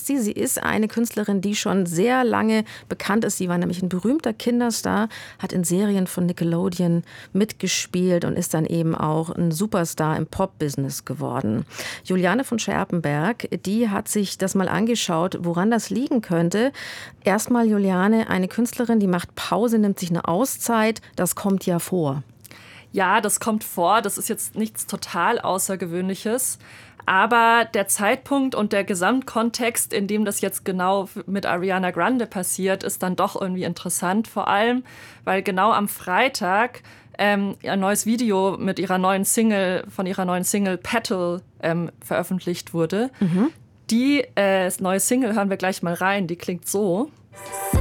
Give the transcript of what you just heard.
ist sie? Sie ist eine Künstlerin, die schon sehr lange bekannt ist. Sie war nämlich ein berühmter Kinderstar, hat in Serien von Nickelodeon mitgespielt und ist dann eben auch ein Superstar im Pop-Business geworden. Juliane von Scherpenberg, die hat sich das mal angeschaut, woran das liegen könnte. Erstmal Juliane, eine Künstlerin, die macht Pause, nimmt sich eine Auszeit. Das kommt ja vor. Ja, das kommt vor. Das ist jetzt nichts total Außergewöhnliches. Aber der Zeitpunkt und der Gesamtkontext, in dem das jetzt genau mit Ariana Grande passiert, ist dann doch irgendwie interessant. Vor allem, weil genau am Freitag ein neues Video mit ihrer neuen Single, Petal, veröffentlicht wurde. Die neue Single hören wir gleich mal rein. Die klingt so.